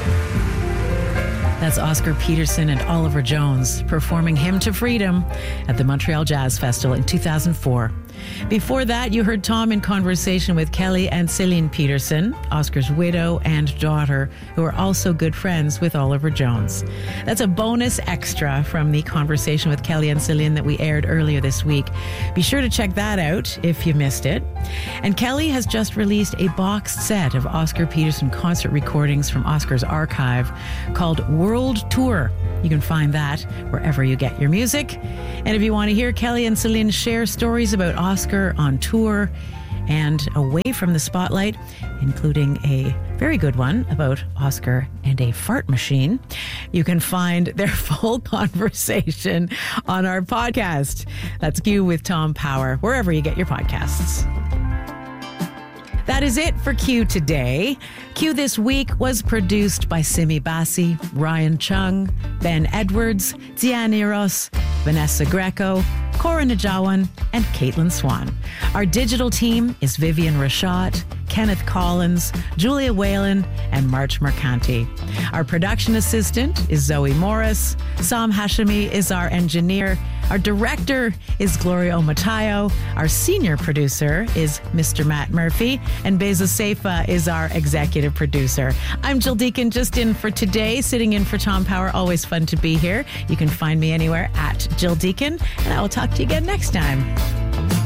That's Oscar Peterson and Oliver Jones performing Hymn to Freedom at the Montreal Jazz Festival in 2004. Before that, you heard Tom in conversation with Kelly and Celine Peterson, Oscar's widow and daughter, who are also good friends with Oliver Jones. That's a bonus extra from the conversation with Kelly and Celine that we aired earlier this week. Be sure to check that out if you missed it. And Kelly has just released a boxed set of Oscar Peterson concert recordings from Oscar's archive called World Tour. You can find that wherever you get your music. And if you want to hear Kelly and Celine share stories about Oscar on tour and away from the spotlight, including a very good one about Oscar and a fart machine, you can find their full conversation on our podcast. That's Q with Tom Power, wherever you get your podcasts. That is it for Q today. Q this week was produced by Simi Bassi, Ryan Chung, Ben Edwards, Diane Eros, Vanessa Greco, Cora Najawan, and Caitlin Swan. Our digital team is Vivian Rashad, Kenneth Collins, Julia Whalen, and March Mercanti. Our production assistant is Zoe Morris. Sam Hashemi is our engineer. Our director is Gloria Omatayo. Our senior producer is Mr. Matt Murphy. And Beza Seifa is our executive producer. I'm Jill Deacon, just in for today, sitting in for Tom Power. Always fun to be here. You can find me anywhere at Jill Deacon. And I will talk to you again next time.